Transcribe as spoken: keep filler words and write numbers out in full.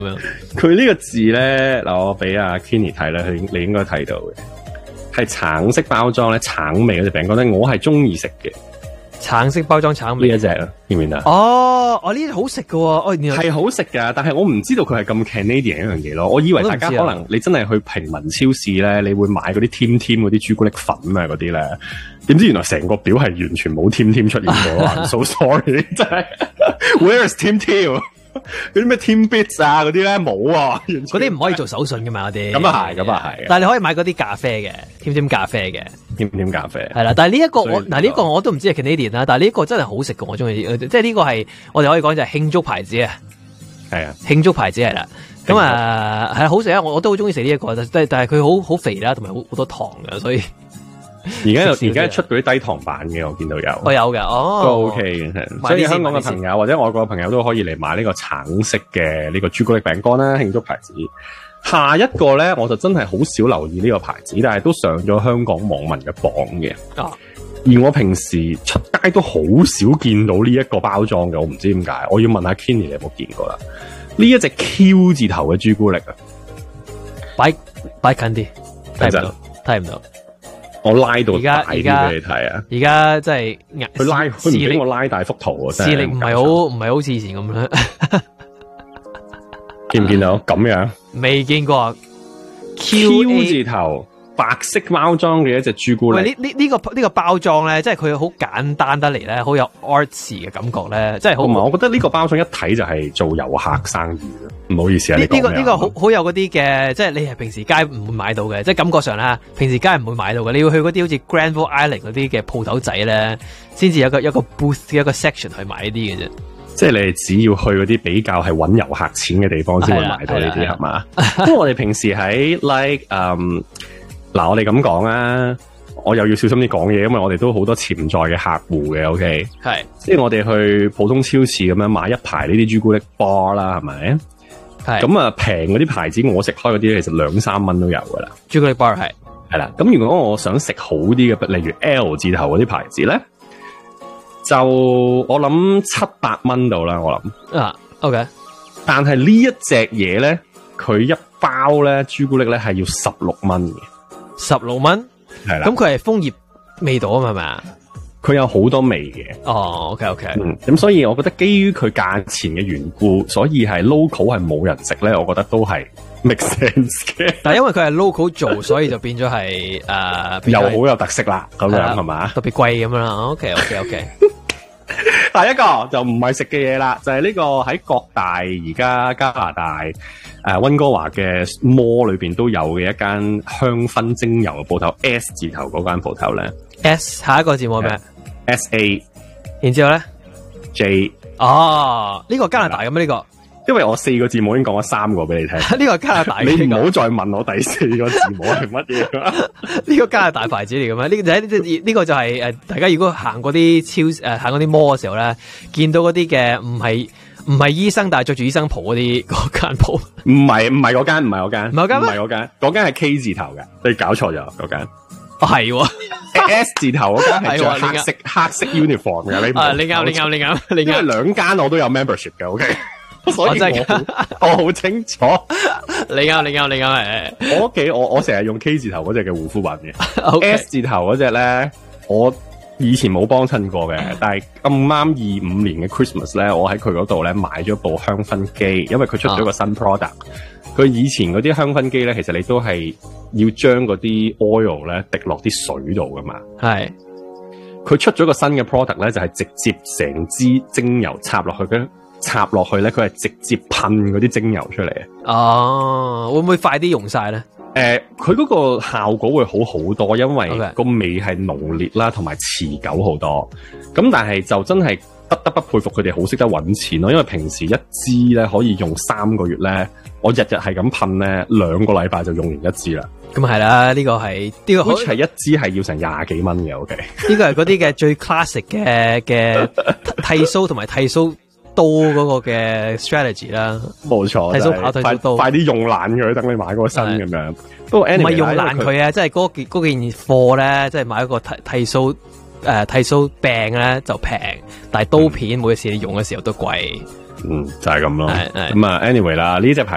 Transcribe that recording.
佢呢個字咧，嗱我俾阿 Kenny 睇咧，佢你應該睇到嘅，係橙色包裝咧，橙味嗰隻餅乾咧，我係中意食嘅。 橙色包裝橙味呢一隻啊，見唔見啊？ 哦，我呢啲好食嘅，哦， 係好食噶，但係我唔知道佢係咁 Canadian 一樣嘢咯。我以為大家可能你真係去平民超市咧，你會買嗰啲添添嗰啲朱古力粉啊嗰啲咧，點知原來成個表係完全冇添添出現過。I'm so sorry， 真係 Where is 添添？嗰啲咩 Timbits 啊嗰啲咧冇啊， 嗰啲唔可以做手信㗎嘛，嗰啲咁啊係，咁啊係。 但係你可以買嗰啲咖啡嘅，添添咖啡嘅， 添添咖啡係啦。但係呢一個我嗱呢個我都唔知係 Canadian 啦，但係呢個真係好食嘅，我中意。即係呢個係我哋可以講就係慶祝牌子啊，係啊，慶祝牌子係啦。咁啊係好食啊，我我都好中意食呢一個，但係但係佢好好肥啦，同埋好好多糖嘅，所以。 而家而家出嗰啲低糖版嘅，我見到有， 我有嘅，哦， 都 OK 嘅，所以香港嘅朋友或者外國嘅朋友都可以嚟買呢個橙色嘅呢個朱古力餅乾啦，慶祝牌子。下一個咧，我就真係好少留意呢個牌子，但係都上咗香港網民嘅榜嘅。啊，而我平時出街都好少見到呢一個包裝嘅，我唔知點解，我要問下 Kenny 你有冇見過啦？呢一隻 Q 字頭嘅朱古力啊， 擺擺近啲，睇唔到，睇唔到。 我拉到大啲俾你睇啊！ 而家真係佢拉，佢唔俾我拉大幅圖啊！ 視力唔係好，唔係好似以前咁樣。 見唔見到咁樣？ 未見過 Q 字頭白色包裝嘅一隻朱古力。 呢呢呢個呢個包裝咧，即係佢好簡單得嚟咧，好有 artsy 嘅感覺咧，即係好。 唔係，我覺得呢個包裝一睇就係做遊客生意嘅。唔好意思啊，呢呢個呢個好好有嗰啲嘅，即係你係平時街唔會買到嘅，即係感覺上啦，平時街唔會買到嘅。你要去嗰啲好似 Granville Island 嗰啲嘅鋪頭仔咧，先至有個有個 booth 一個 section 去買呢啲嘅啫。即係你哋只要去嗰啲比較係揾遊客錢嘅地方先會買到呢啲係嘛？因為我哋平時喺 like 嗯嗱，我哋咁講啊，我又要小心啲講嘢，因為我哋都好多潛在嘅客戶嘅。OK，係即係我哋去普通超市咁樣買一排呢啲朱古力 bar 啦，係咪？係咁啊，平嗰啲牌子我食開嗰啲，其實兩三蚊都有噶啦。朱古力 bar 係係啦，咁如果我想食好啲嘅，例如 L 字頭嗰啲牌子咧，就我諗七百蚊度啦，我諗啊 ，OK。但係呢一隻嘢咧，佢一包咧朱古力咧係要十六蚊嘅，十六蚊係啦。咁佢係楓葉味道啊嘛，係咪啊？佢有好多味嘅。哦 ，OK OK。嗯，咁所以我覺得基於佢價錢嘅緣故，所以係 local 係冇人食咧，我覺得都係 make sense 嘅。但係因為佢係 local 做，所以就變咗係誒，又好有特色啦，咁樣係嘛？特別貴咁樣啦。OK OK OK。第一個就唔係食嘅嘢啦，就係、是、呢個喺各大而家加拿大誒溫哥華嘅 mall 裏邊都有嘅一間香薰精油嘅鋪頭 S 字頭嗰間鋪頭咧。S 下一個字母係咩 ？S A， 然之後咧 J。哦，呢、這個加拿大嘅咩？呢、這個？因為我四個字母已經講咗三個俾你聽。呢個加拿大嘅，你唔好再問我第四個字母係乜嘢。呢個加拿大牌子嚟嘅咩？呢、這個就係呢呢個就係、是、誒，大家如果行嗰啲超誒行嗰啲 mall 嘅時候咧，見到嗰啲嘅唔係唔係醫生，但係着住醫生袍嗰啲嗰間鋪。唔係唔係嗰間，唔係嗰間，唔係嗰間，唔係嗰間，嗰間係 K 字頭嘅，你搞錯咗嗰間。哦係、哦、，S 字頭嗰間係着黑色黑色 uniform 嘅。你啊，你啱，你啱，你啱，你啱。因為兩間我都有 membership 嘅 ，OK。所以我真係我好清楚。你啱，你啱，你啱。我屋企我我成日用 K 字頭嗰隻嘅護膚品嘅。okay. S 字頭嗰隻咧，我以前冇幫襯過嘅，但係咁啱二五年嘅 Christmas 咧，我喺佢嗰度咧買咗部香薰機，因為佢出咗個新 product。佢、啊、以前嗰啲香薰機咧，其實你都係要將嗰啲 oil 咧滴落啲水度噶嘛。係。佢出咗個新嘅 product 咧，就係、是、直接成支精油插落去嘅。插落去咧，佢係直接噴嗰啲精油出嚟啊！哦，會唔會快啲用晒咧？誒、呃，佢嗰個效果會好好多，因為個味係濃烈啦，同埋持久好多。咁但係就真係不得不佩服佢哋好識得搵錢咯，因為平時一支咧可以用三個月咧，我日日係咁噴咧，兩個禮拜就用完一支啦。咁係啦，呢、這個係呢、這個好似係一支係要成廿幾蚊嘅。OK，呢個係嗰啲嘅最 classic 嘅嘅剃鬚同埋剃鬚刀嗰個嘅 strategy 啦，冇錯，剃鬚刨剃鬚刀，快啲用爛佢，等你買嗰個新咁樣。不過 anyway 唔係用爛佢啊，即係嗰件嗰件貨咧，即係買一個剃剃鬚誒剃鬚柄咧就平，但係刀片每次你用嘅時候都貴。嗯，就係咁咯。咁啊 anyway 啦，呢隻牌。